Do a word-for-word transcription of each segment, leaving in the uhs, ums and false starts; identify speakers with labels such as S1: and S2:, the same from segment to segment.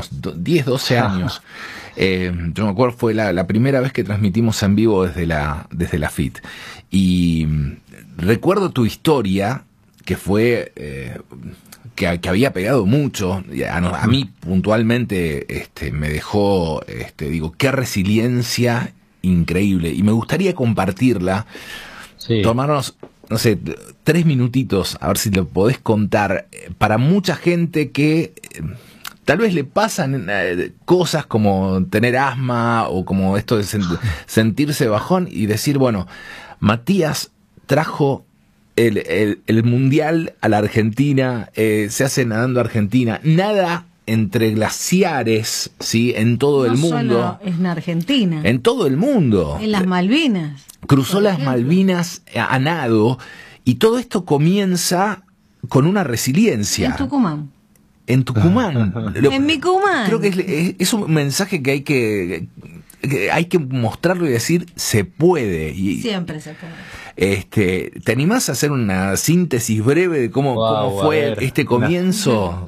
S1: años, diez, doce años. Eh, yo me acuerdo, fue la, la primera vez que transmitimos en vivo desde la, desde la F I T. Y recuerdo tu historia, que fue... Eh, Que, que había pegado mucho, a, a mí puntualmente este, me dejó, este, digo, qué resiliencia increíble, y me gustaría compartirla, sí. Tomarnos, no sé, tres minutitos, a ver si lo podés contar, para mucha gente que eh, tal vez le pasan eh, cosas como tener asma, o como esto de sen- sentirse bajón, y decir, bueno, Matías trajo El, el, el mundial a la Argentina, eh, se hace nadando Argentina, nada entre glaciares, ¿sí? En todo
S2: no
S1: el mundo.
S2: Solo es en Argentina.
S1: En todo el mundo.
S2: En las Malvinas.
S1: Cruzó las Malvinas a, a nado, y todo esto comienza con una resiliencia.
S2: En Tucumán.
S1: En Tucumán. Lo,
S2: en mi Tucumán.
S1: Creo que es, es, es un mensaje que hay que, que hay que mostrarlo y decir, se puede. Y,
S2: siempre se puede.
S1: Este, ¿te animás a hacer una síntesis breve de cómo, wow, cómo fue ver, este comienzo?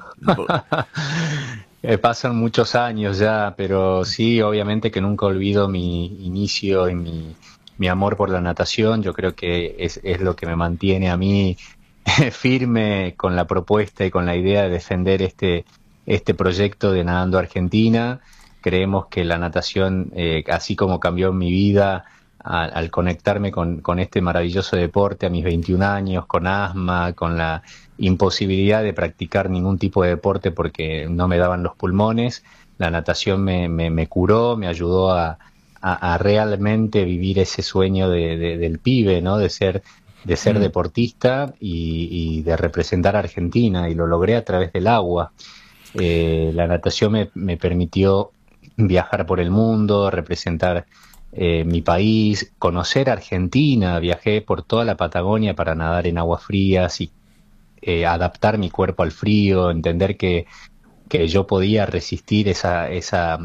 S3: eh, pasan muchos años ya, pero sí, obviamente que nunca olvido mi inicio y mi, mi amor por la natación. Yo creo que es, es lo que me mantiene a mí firme con la propuesta y con la idea de defender este, este proyecto de Nadando Argentina. Creemos que la natación, eh, así como cambió mi vida, Al, al conectarme con, con este maravilloso deporte a mis veintiún años, con asma, con la imposibilidad de practicar ningún tipo de deporte porque no me daban los pulmones, la natación me, me, me curó, me ayudó a, a, a realmente vivir ese sueño de, de, del pibe, ¿no? De ser, de ser mm. deportista y, y de representar a Argentina, y lo logré a través del agua. Eh, la natación me, me permitió viajar por el mundo, representar Eh, mi país, conocer Argentina. Viajé por toda la Patagonia para nadar en aguas frías y eh, adaptar mi cuerpo al frío, entender que, que yo podía resistir esa esa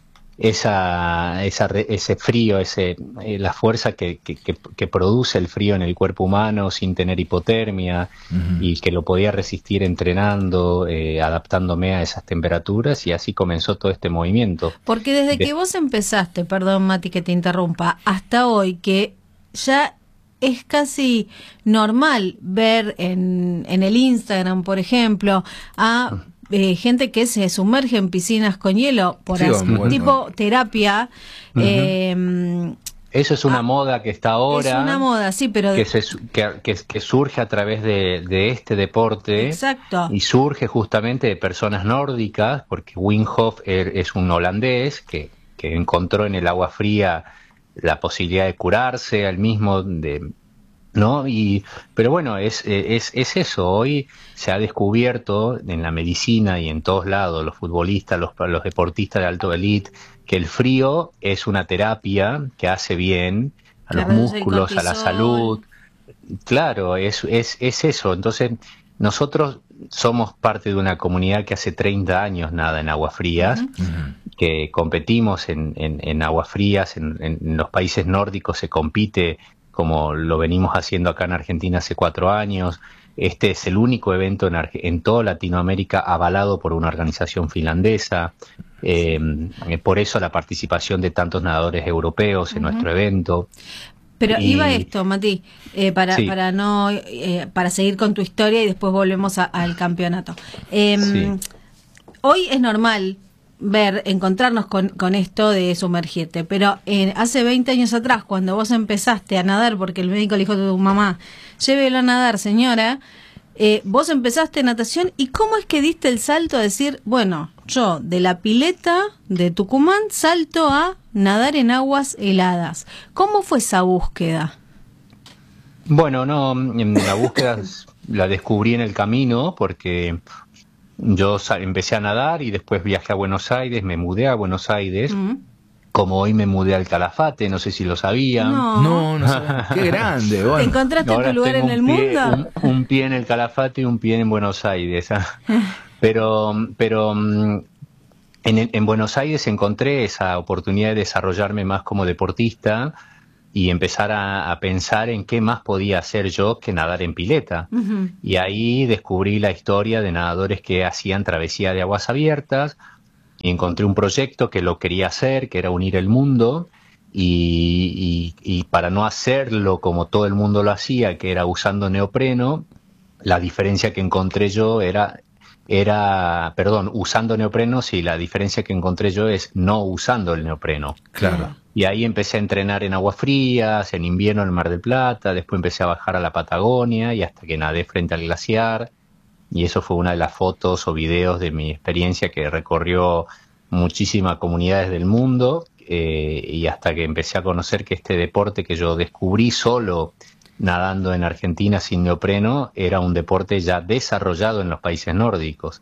S3: esa, esa ese frío, ese eh, la fuerza que, que, que, que produce el frío en el cuerpo humano sin tener hipotermia, uh-huh. y que lo podía resistir entrenando, eh, adaptándome a esas temperaturas, y así comenzó todo este movimiento.
S2: Porque desde
S3: De...
S2: que vos empezaste, perdón Mati que te interrumpa, hasta hoy, que ya es casi normal ver en, en el Instagram, por ejemplo, a... Eh, gente que se sumerge en piscinas con hielo por sí, así, bueno. tipo terapia. Uh-huh. eh,
S3: Eso es una ah, moda que está ahora.
S2: Es una moda, sí, pero...
S3: Que, se, que, que, que surge a través de, de este deporte.
S2: Exacto.
S3: Y surge justamente de personas nórdicas, porque Wim Hof es un holandés que, que encontró en el agua fría la posibilidad de curarse, al mismo de... ¿no? Y, pero bueno, es, es, es eso. Hoy se ha descubierto en la medicina y en todos lados, los futbolistas, los, los deportistas de alto elite, que el frío es una terapia que hace bien a los músculos, a la salud. Claro, es, es, es eso. Entonces, nosotros somos parte de una comunidad que hace treinta años nada en aguas frías, uh-huh. que competimos en, en, en aguas frías, en, en los países nórdicos se compite como lo venimos haciendo acá en Argentina hace cuatro años. Este es el único evento en, Arge- en toda Latinoamérica avalado por una organización finlandesa. Eh, por eso la participación de tantos nadadores europeos en uh-huh. nuestro evento.
S2: Pero y... iba esto, Mati, eh, para sí. para no eh, para seguir con tu historia y después volvemos a, al campeonato. Eh, sí. Hoy es normal ver, encontrarnos con, con esto de sumergirte, pero eh, hace veinte años atrás, cuando vos empezaste a nadar, porque el médico le dijo a tu mamá, llévelo a nadar, señora, eh, vos empezaste natación, ¿y cómo es que diste el salto a decir, bueno, yo de la pileta de Tucumán salto a nadar en aguas heladas? ¿Cómo fue esa búsqueda?
S3: Bueno, no, la búsqueda la descubrí en el camino, porque yo empecé a nadar y después viajé a Buenos Aires, me mudé a Buenos Aires, mm. como hoy me mudé al Calafate, no sé si lo sabían.
S2: No,
S1: no, no sabía. Qué grande. Bueno.
S2: ¿Te encontraste
S3: Ahora
S2: tu lugar en el
S3: pie,
S2: mundo?
S3: Un, un pie en el Calafate y un pie en Buenos Aires. pero pero en, en Buenos Aires encontré esa oportunidad de desarrollarme más como deportista y empezar a, a pensar en qué más podía hacer yo que nadar en pileta. Uh-huh. Y ahí descubrí la historia de nadadores que hacían travesía de aguas abiertas y encontré un proyecto que lo quería hacer, que era unir el mundo, y, y, y para no hacerlo como todo el mundo lo hacía, que era usando neopreno, la diferencia que encontré yo era, era, perdón, usando neopreno, sí, la diferencia que encontré yo es no usando el neopreno.
S1: Claro.
S3: Y ahí empecé a entrenar en aguas frías, en invierno en el Mar del Plata, después empecé a bajar a la Patagonia y hasta que nadé frente al glaciar. Y eso fue una de las fotos o videos de mi experiencia que recorrió muchísimas comunidades del mundo, eh, y hasta que empecé a conocer que este deporte que yo descubrí solo nadando en Argentina sin neopreno era un deporte ya desarrollado en los países nórdicos.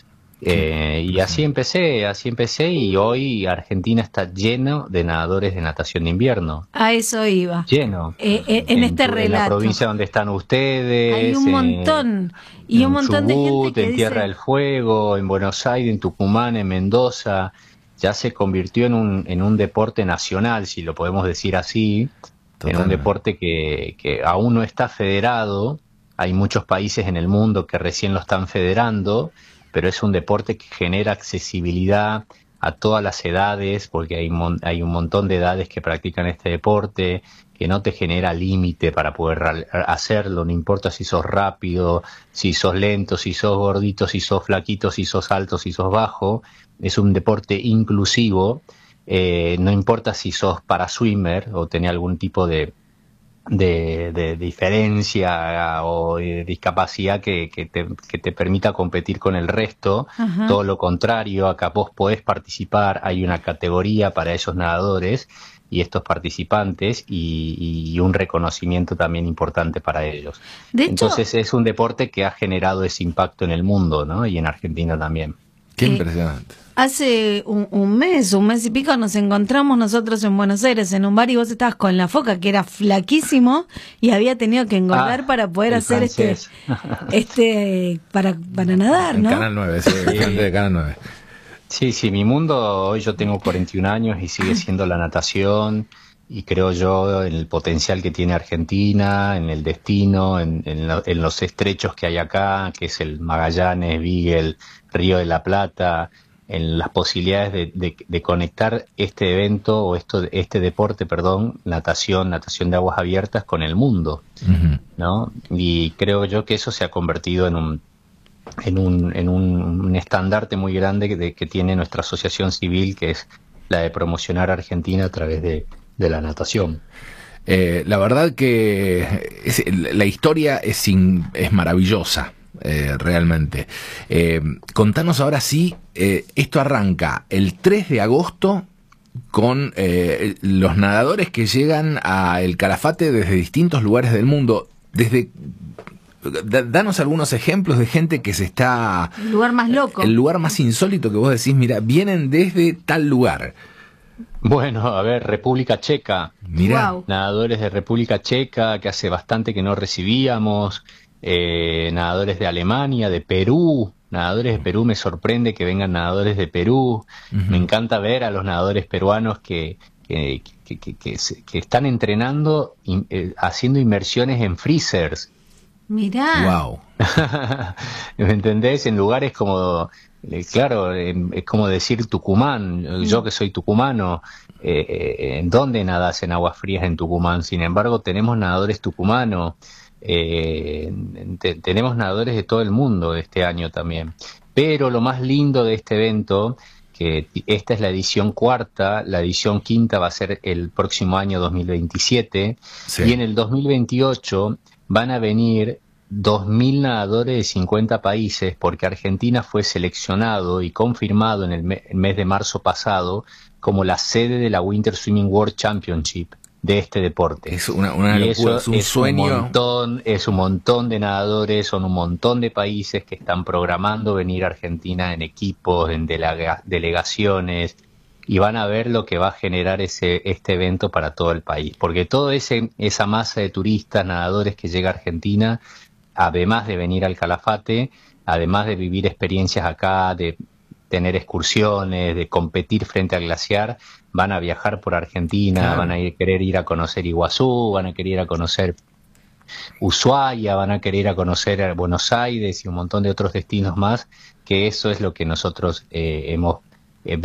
S3: Eh, y así empecé, así empecé y hoy Argentina está lleno de nadadores de natación de invierno.
S2: A eso iba.
S3: Lleno.
S2: Eh, eh, en, en este relato.
S3: En la provincia donde están ustedes.
S2: Hay un montón.
S3: Eh,
S2: y un montón
S3: Chubut,
S2: de gente que
S3: en
S2: dice...
S3: Tierra del Fuego, en Buenos Aires, en Tucumán, en Mendoza. Ya se convirtió en un, en un deporte nacional, si lo podemos decir así. Totalmente. En un deporte que, que aún no está federado. Hay muchos países en el mundo que recién lo están federando, pero es un deporte que genera accesibilidad a todas las edades, porque hay, mon hay un montón de edades que practican este deporte, que no te genera límite para poder hacerlo, no importa si sos rápido, si sos lento, si sos gordito, si sos flaquito, si sos alto, si sos bajo. Es un deporte inclusivo, eh, no importa si sos paraswimmer o tenés algún tipo de De, de diferencia o de discapacidad que, que, te, que te permita competir con el resto. Ajá. Todo lo contrario, acá vos podés participar, hay una categoría para esos nadadores y estos participantes y, y un reconocimiento también importante para ellos. De hecho, entonces es un deporte que ha generado ese impacto en el mundo, ¿no? Y en Argentina también.
S1: Qué impresionante.
S2: Eh, hace un, un mes, un mes y pico nos encontramos nosotros en Buenos Aires en un bar y vos estabas con la Foca, que era flaquísimo y había tenido que engordar ah, para poder hacer francés. este este para para nadar, ¿no?
S1: En Canal nueve, sí, de Canal nueve.
S3: Sí, sí, mi mundo, hoy yo tengo cuarenta y un años y sigue siendo la natación y creo yo en el potencial que tiene Argentina, en el destino, en, en, lo, en los estrechos que hay acá, que es el Magallanes, Beagle, Río de la Plata, en las posibilidades de, de, de conectar este evento o esto, este deporte, perdón, natación, natación de aguas abiertas con el mundo, uh-huh. ¿no? Y creo yo que eso se ha convertido en un en un, en un, un estandarte muy grande que, de, que tiene nuestra asociación civil, que es la de promocionar a Argentina a través de, de la natación.
S1: Eh, la verdad que es, la historia es, sin, es maravillosa. Eh, realmente. Eh, contanos ahora sí, eh, esto arranca el tres de agosto con eh, los nadadores que llegan a El Calafate desde distintos lugares del mundo. Desde d- danos algunos ejemplos de gente que se está...
S2: El lugar más loco.
S1: El lugar más insólito que vos decís, mira, vienen desde tal lugar.
S3: Bueno, a ver, República Checa.
S1: Mirá.
S2: Wow.
S3: Nadadores de República Checa que hace bastante que no recibíamos. Eh, nadadores de Alemania, de Perú, nadadores de Perú, me sorprende que vengan nadadores de Perú. Uh-huh. Me encanta ver a los nadadores peruanos que, que, que, que, que, que están entrenando, in, eh, haciendo inmersiones en freezers.
S2: Mirá.
S1: Wow.
S3: ¿Me entendés? En lugares como, eh, claro, eh, es como decir Tucumán, uh-huh. Yo que soy tucumano, eh, eh, ¿en dónde nadas en aguas frías en Tucumán? Sin embargo, tenemos nadadores tucumanos. Eh, te, tenemos nadadores de todo el mundo este año también, pero lo más lindo de este evento, que esta es la edición cuarta, la edición quinta va a ser el próximo año dos mil veintisiete, sí. Y en el dos mil veintiocho van a venir dos mil nadadores de cincuenta países, porque Argentina fue seleccionado y confirmado en el, me, el mes de marzo pasado como la sede de la Winter Swimming World Championship de este deporte.
S1: Es una, una
S3: y
S1: locura,
S3: eso
S1: es un
S3: es
S1: sueño.
S3: Un montón, es un montón de nadadores, son un montón de países que están programando venir a Argentina en equipos, en delega, delegaciones, y van a ver lo que va a generar ese este evento para todo el país. Porque toda esa masa de turistas, nadadores que llega a Argentina, además de venir al Calafate, además de vivir experiencias acá, de tener excursiones, de competir frente al glaciar, van a viajar por Argentina, claro. Van a ir, querer ir a conocer Iguazú, van a querer ir a conocer Ushuaia, van a querer ir a conocer Buenos Aires y un montón de otros destinos más, que eso es lo que nosotros eh, hemos